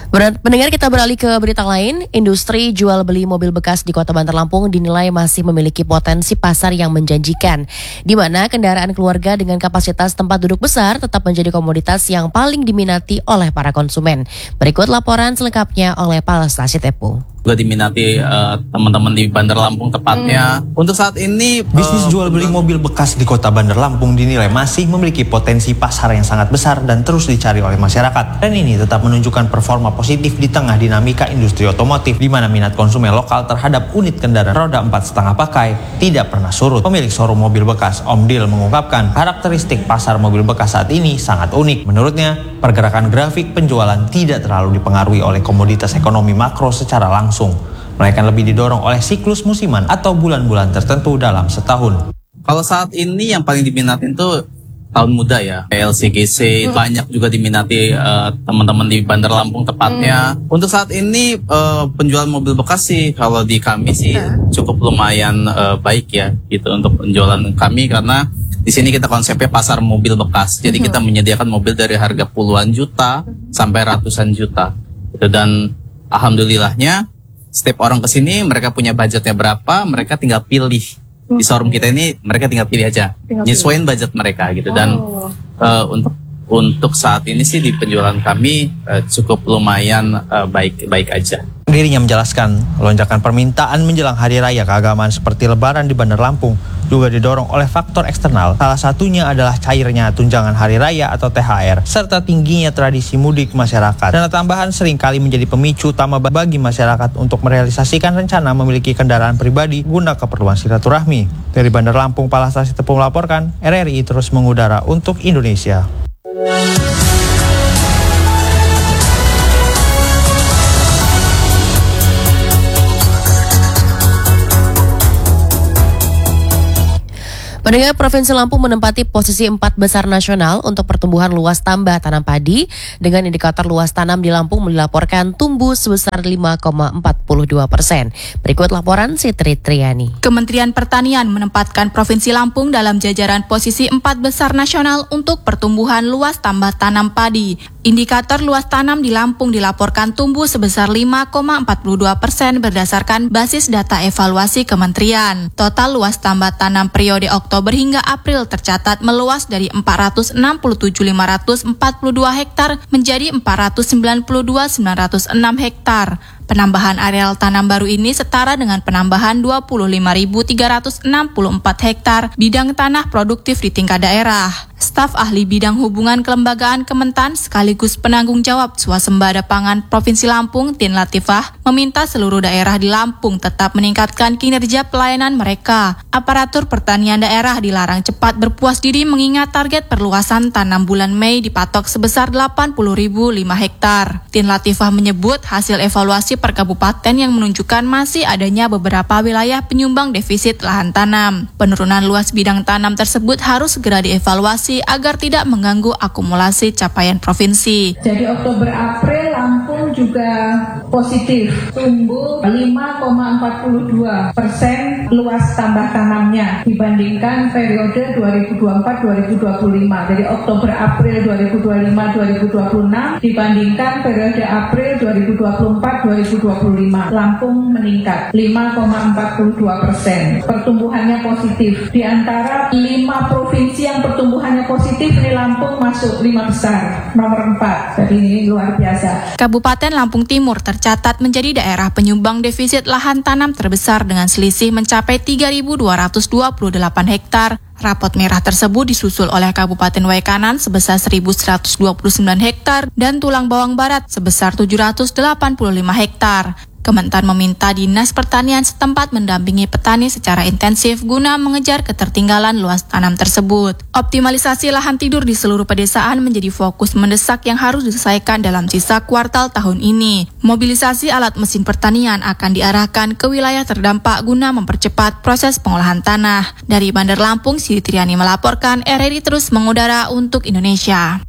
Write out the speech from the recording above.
Pendengar, kita beralih ke berita lain. Industri jual beli mobil bekas di Kota Bandar Lampung dinilai masih memiliki potensi pasar yang menjanjikan, di mana kendaraan keluarga dengan kapasitas tempat duduk besar tetap menjadi komoditas yang paling diminati oleh para konsumen. Berikut laporan selengkapnya oleh Palestasi Tepu. Juga diminati teman-teman di Bandar Lampung tepatnya. Untuk saat ini bisnis jual beli mobil bekas di Kota Bandar Lampung dinilai masih memiliki potensi pasar yang sangat besar dan terus dicari oleh masyarakat. Dan ini tetap menunjukkan performa positif di tengah dinamika industri otomotif, di mana minat konsumen lokal terhadap unit kendaraan roda 4,5 pakai tidak pernah surut. Pemilik showroom mobil bekas, Om Dil, mengungkapkan karakteristik pasar mobil bekas saat ini sangat unik. Menurutnya, pergerakan grafik penjualan tidak terlalu dipengaruhi oleh komoditas ekonomi makro secara langsung, melainkan lebih didorong oleh siklus musiman atau bulan-bulan tertentu dalam setahun. Kalau saat ini yang paling diminatin tuh tahun muda ya, LCGC, banyak juga diminati teman-teman di Bandar Lampung tepatnya. Untuk saat ini penjualan mobil bekas sih kalau di kami sih cukup lumayan baik ya gitu untuk penjualan kami, karena di sini kita konsepnya pasar mobil bekas. Jadi kita menyediakan mobil dari harga puluhan juta sampai ratusan juta. Dan alhamdulillahnya setiap orang kesini mereka punya budgetnya berapa, mereka tinggal pilih. Di showroom kita ini mereka tinggal pilih aja, nyesuaiin budget mereka gitu. Dan untuk saat ini sih di penjualan kami cukup lumayan baik aja. Dirinya menjelaskan lonjakan permintaan menjelang hari raya keagamaan seperti Lebaran di Bandar Lampung juga didorong oleh faktor eksternal. Salah satunya adalah cairnya tunjangan hari raya atau THR, serta tingginya tradisi mudik masyarakat. Dana tambahan seringkali menjadi pemicu utama bagi masyarakat untuk merealisasikan rencana memiliki kendaraan pribadi guna keperluan silaturahmi. Dari Bandar Lampung, Palestasi Tepu melaporkan, RRI terus mengudara untuk Indonesia. Pendengar, Provinsi Lampung menempati posisi 4 besar nasional untuk pertumbuhan luas tambah tanam padi, dengan indikator luas tanam di Lampung dilaporkan tumbuh sebesar 5,42%. Berikut laporan Sitri Triani. Kementerian Pertanian menempatkan Provinsi Lampung dalam jajaran posisi 4 besar nasional untuk pertumbuhan luas tambah tanam padi. Indikator luas tanam di Lampung dilaporkan tumbuh sebesar 5,42% berdasarkan basis data evaluasi kementerian. Total luas tambah tanam periode Oktober hingga April tercatat meluas dari 467.542 hektar menjadi 492.906 hektar. Penambahan areal tanam baru ini setara dengan penambahan 25.364 hektar bidang tanah produktif di tingkat daerah. Staf ahli bidang hubungan kelembagaan Kementan sekaligus penanggung jawab swasembada pangan Provinsi Lampung, Tin Latifah, meminta seluruh daerah di Lampung tetap meningkatkan kinerja pelayanan mereka. Aparatur pertanian daerah dilarang cepat berpuas diri mengingat target perluasan tanam bulan Mei dipatok sebesar 80.005 hektar. Tin Latifah menyebut hasil evaluasi per kabupaten yang menunjukkan masih adanya beberapa wilayah penyumbang defisit lahan tanam. Penurunan luas bidang tanam tersebut harus segera dievaluasi agar tidak mengganggu akumulasi capaian provinsi. Jadi Oktober-April Lampung juga positif, tumbuh 5,42% luas tambah tanamnya dibandingkan periode 2024-2025. Jadi Oktober-April 2025-2026 dibandingkan periode April 2024-2025. Lampung meningkat 5,42%. Pertumbuhannya positif. Di antara 5 provinsi yang pertumbuhannya positif, ini Lampung masuk 5 besar, nomor 4. Jadi ini luar biasa. Kabupaten Lampung Timur tercatat menjadi daerah penyumbang defisit lahan tanam terbesar dengan selisih mencapai 3.228 hektar. Rapot merah tersebut disusul oleh Kabupaten Waikanan sebesar 1.129 hektar dan Tulang Bawang Barat sebesar 785 hektar. Kementan meminta Dinas Pertanian setempat mendampingi petani secara intensif guna mengejar ketertinggalan luas tanam tersebut. Optimalisasi lahan tidur di seluruh pedesaan menjadi fokus mendesak yang harus diselesaikan dalam sisa kuartal tahun ini. Mobilisasi alat mesin pertanian akan diarahkan ke wilayah terdampak guna mempercepat proses pengolahan tanah. Dari Bandar Lampung, Siti Triani melaporkan, RRI terus mengudara untuk Indonesia.